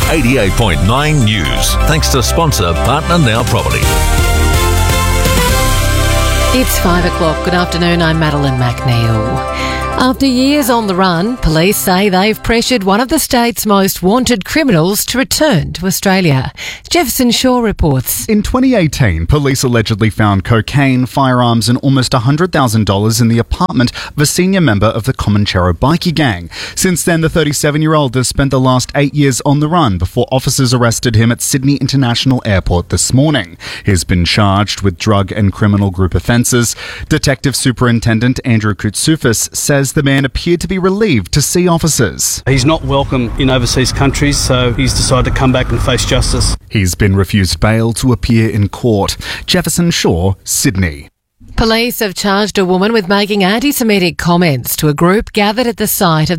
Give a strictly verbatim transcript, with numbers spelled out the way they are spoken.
eighty-eight point nine News. Thanks to sponsor Partner Now Property. It's five o'clock. Good afternoon, I'm Madeline McNeil. After years on the run, police say they've pressured one of the state's most wanted criminals to return to Australia. Jefferson Shaw reports. In twenty eighteen, police allegedly found cocaine, firearms and almost one hundred thousand dollars in the apartment of a senior member of the Comanchero bikie gang. Since then, the thirty-seven-year-old has spent the last eight years on the run before officers arrested him at Sydney International Airport this morning. He's been charged with drug and criminal group offences. Detective Superintendent Andrew Koutsoufis says the man appeared to be relieved to see officers. He's not welcome in overseas countries, so he's decided to come back and face justice. He's been refused bail to appear in court. Jefferson Shaw, Sydney. Police have charged a woman with making anti-Semitic comments to a group gathered at the site of